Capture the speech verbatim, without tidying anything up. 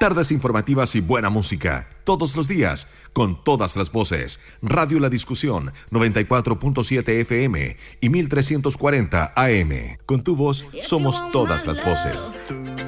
Tardes informativas y buena música, todos los días, con todas las voces. Radio La Discusión, noventa y cuatro punto siete F M y mil trescientos cuarenta A M. Con tu voz somos todas las voces.